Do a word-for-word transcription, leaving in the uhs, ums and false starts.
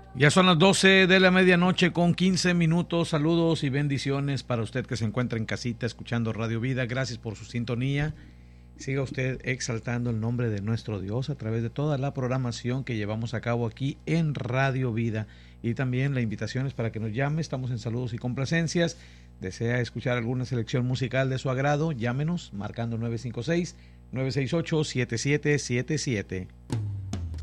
Ya son las doce de la medianoche con quince minutos. Saludos y bendiciones para usted que se encuentra en casita escuchando Radio Vida. Gracias por su sintonía. Siga usted exaltando el nombre de nuestro Dios a través de toda la programación que llevamos a cabo aquí en Radio Vida. Y también la invitación es para que nos llame. Estamos en saludos y complacencias. Desea escuchar alguna selección musical de su agrado, llámenos marcando nueve cinco seis, nueve seis ocho, siete siete siete siete.